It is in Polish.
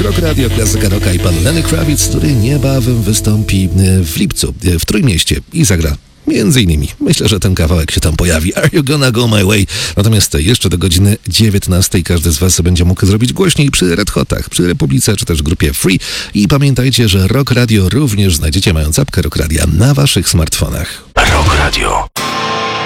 Rock Radio, klasyka rocka i pan Lenny Kravitz, który niebawem wystąpi w lipcu w Trójmieście i zagra. Między innymi. Myślę, że ten kawałek się tam pojawi. Are you gonna go my way? Natomiast jeszcze do godziny 19 każdy z was będzie mógł zrobić głośniej przy Red Hotach, przy Republice, czy też grupie Free. I pamiętajcie, że Rock Radio również znajdziecie mając apkę Rock Radia na waszych smartfonach. Rock Radio.